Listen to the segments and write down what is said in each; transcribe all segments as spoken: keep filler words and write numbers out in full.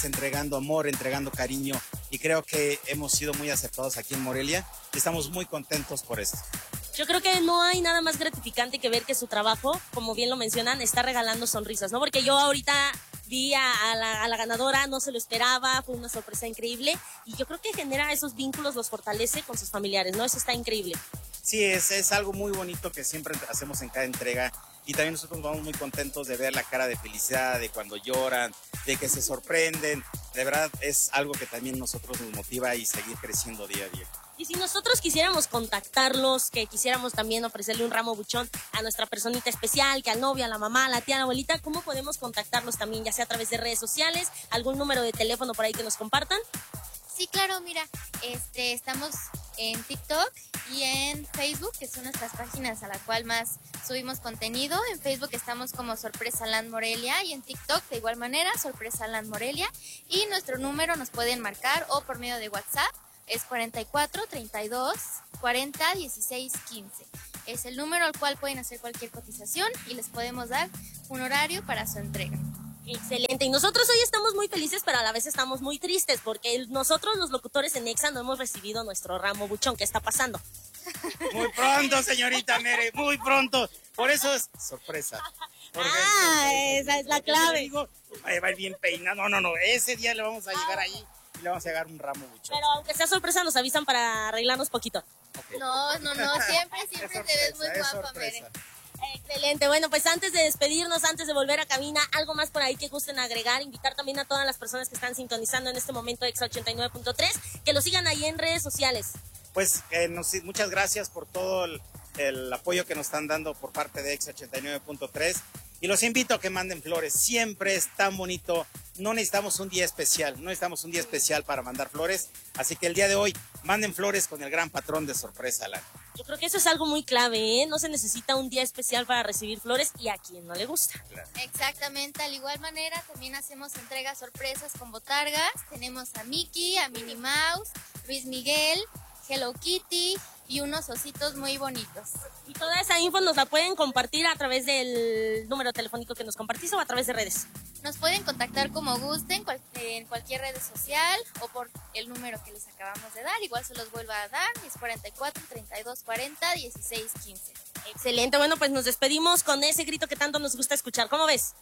entregando amor, entregando cariño, y creo que hemos sido muy aceptados aquí en Morelia y estamos muy contentos por esto. Yo creo que no hay nada más gratificante que ver que su trabajo, como bien lo mencionan, está regalando sonrisas, ¿no? Porque yo ahorita vi a, a, la, a la ganadora, no se lo esperaba, fue una sorpresa increíble, y yo creo que genera esos vínculos, los fortalece con sus familiares, ¿no? Eso está increíble. Sí, es, es algo muy bonito que siempre hacemos en cada entrega, y también nosotros vamos muy contentos de ver la cara de felicidad, de cuando lloran, de que se sorprenden. De verdad es algo que también nosotros nos motiva y seguir creciendo día a día. Y si nosotros quisiéramos contactarlos, que quisiéramos también ofrecerle un ramo buchón a nuestra personita especial, que al novio, a la mamá, a la tía, a la abuelita, ¿cómo podemos contactarlos también? Ya sea a través de redes sociales, algún número de teléfono por ahí que nos compartan. Sí, claro, mira, este, estamos en TikTok y en Facebook, que son nuestras páginas a la cual más subimos contenido. En Facebook estamos como Sorpresa Land Morelia y en TikTok de igual manera, Sorpresa Land Morelia. Y nuestro número nos pueden marcar o por medio de WhatsApp, es cuarenta y cuatro, treinta y dos, cuarenta, dieciséis, quince. Es el número al cual pueden hacer cualquier cotización y les podemos dar un horario para su entrega. Excelente, y nosotros hoy estamos muy felices, pero a la vez estamos muy tristes, porque nosotros los locutores en Exa no hemos recibido nuestro ramo buchón. ¿Qué está pasando? Muy pronto, señorita Mere, muy pronto. Por eso es sorpresa. Porque ah, esa es la clave. Digo, va a ir bien peinado. No, no, no, ese día le vamos a llegar ah. ahí y le vamos a llegar un ramo buchón. Pero aunque sea sorpresa, nos avisan para arreglarnos poquito. Okay. No, no, no, siempre, siempre te ves muy guapa, Mere. Excelente, bueno, pues antes de despedirnos, antes de volver a cabina, algo más por ahí que gusten agregar, invitar también a todas las personas que están sintonizando en este momento Exa ochenta y nueve punto tres, que lo sigan ahí en redes sociales. Pues eh, nos, muchas gracias por todo el, el apoyo que nos están dando por parte de Exa ochenta y nueve punto tres, y los invito a que manden flores, siempre es tan bonito, no necesitamos un día especial, no necesitamos un día especial para mandar flores, así que el día de hoy manden flores con el gran patrón de Sorpresa Land. Yo creo que eso es algo muy clave, ¿eh? No se necesita un día especial para recibir flores y a quien no le gusta. Claro. Exactamente, al igual manera también hacemos entregas sorpresas con botargas. Tenemos a Mickey, a Minnie Mouse, Luis Miguel, Hello Kitty y unos ositos muy bonitos. Y toda esa info nos la pueden compartir a través del número telefónico que nos compartís o a través de redes. Nos pueden contactar como gusten, cual, en cualquier red social o por el número que les acabamos de dar. Igual se los vuelvo a dar, es cuarenta y cuatro, treinta y dos, cuarenta, dieciséis, quince. Excelente, bueno, pues nos despedimos con ese grito que tanto nos gusta escuchar. ¿Cómo ves?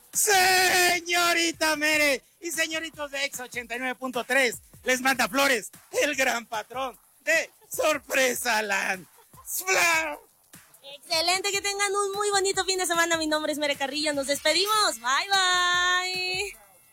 Señorita Mere y señoritos de Exa ochenta y nueve punto tres, les manda flores el gran patrón de Sorpresa Land. Excelente, que tengan un muy bonito fin de semana. Mi nombre es Mere Carrillo, nos despedimos. Bye, bye.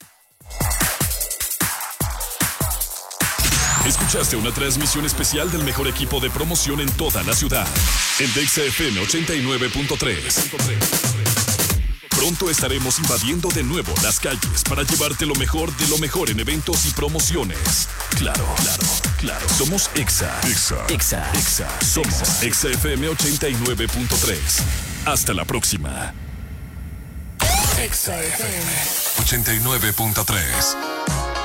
Escuchaste una transmisión especial del mejor equipo de promoción en toda la ciudad. El de Exa F M ochenta y nueve punto tres. Pronto estaremos invadiendo de nuevo las calles para llevarte lo mejor de lo mejor en eventos y promociones. Claro, claro, claro. Somos Exa. Exa. Exa. Exa. Somos Exa F M ochenta y nueve punto tres. Hasta la próxima. Exa F M ochenta y nueve punto tres.